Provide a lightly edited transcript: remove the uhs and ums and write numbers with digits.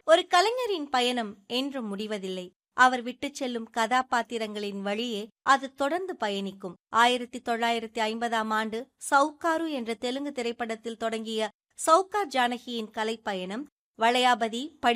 ஒரு கலைஞரின் பயணம் என்றும் முடிவதில்லை. அவர் விட்டுச் செல்லும் கதாபாத்திரங்களின் வழியே அது தொடர்ந்து பயணிக்கும். 1950ஆம் ஆண்டு சவுக்காரு என்ற தெலுங்கு திரைப்படத்தில் தொடங்கிய சவுகார் ஜானகியின் கலைப்பயணம் வளையாபதி,